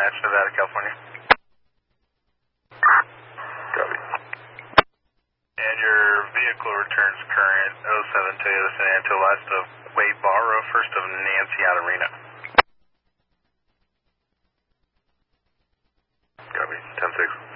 match, Nevada, California. Copy. And your vehicle returns current 07 Toyota San Antonio, last of Wade Barrow, first of Nancy out of Reno. Copy. 10-6.